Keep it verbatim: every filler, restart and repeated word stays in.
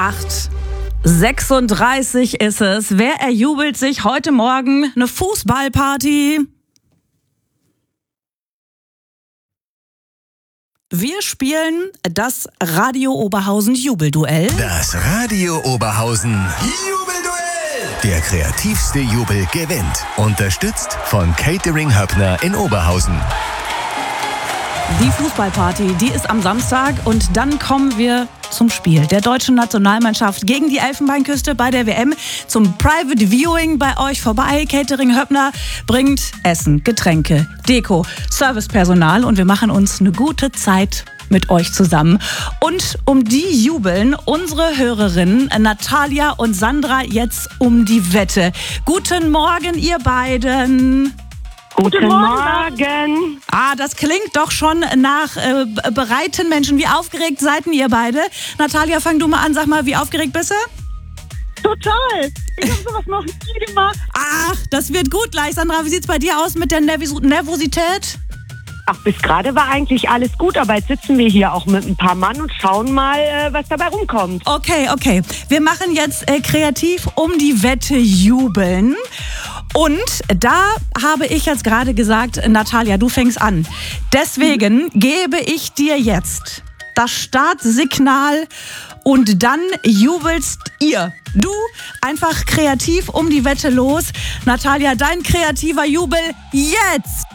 acht Uhr sechsunddreißig ist es. Wer erjubelt sich heute Morgen eine Fußballparty? Wir spielen das Radio Oberhausen Jubelduell. Das Radio Oberhausen Jubelduell. Der kreativste Jubel gewinnt. Unterstützt von Catering Höppner in Oberhausen. Die Fußballparty, die ist am Samstag und dann kommen wir zum Spiel der deutschen Nationalmannschaft gegen die Elfenbeinküste bei der W M zum Private Viewing bei euch vorbei. Catering Höppner bringt Essen, Getränke, Deko, Servicepersonal und wir machen uns eine gute Zeit mit euch zusammen. Und um die jubeln unsere Hörerinnen Natalia und Sandra jetzt um die Wette. Guten Morgen, ihr beiden. Guten Morgen. Ah, das klingt doch schon nach äh, bereiten Menschen. Wie aufgeregt seid ihr beide? Natalia, fang du mal an. Sag mal, wie aufgeregt bist du? Total. Ich habe sowas noch nie gemacht. Ach, das wird gut gleich. Sandra, wie sieht's bei dir aus mit der Nervis- Nervosität? Ach, bis gerade war eigentlich alles gut, aber jetzt sitzen wir hier auch mit ein paar Mann und schauen mal, äh, was dabei rumkommt. Okay, okay. Wir machen jetzt äh, kreativ um die Wette jubeln. Und da habe ich jetzt gerade gesagt, Natalia, du fängst an. Deswegen gebe ich dir jetzt das Startsignal und dann jubelst ihr. Du einfach kreativ um die Wette los. Natalia, dein kreativer Jubel jetzt!